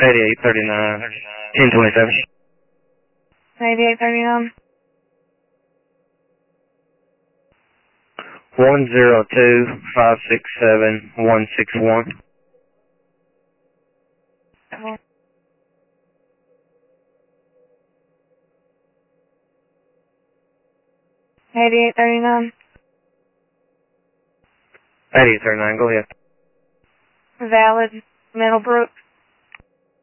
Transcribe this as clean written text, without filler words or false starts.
8839, 1027. 8839. 102-567-161. Uh-huh. 8839. 8839, go ahead. Valid, Middlebrook.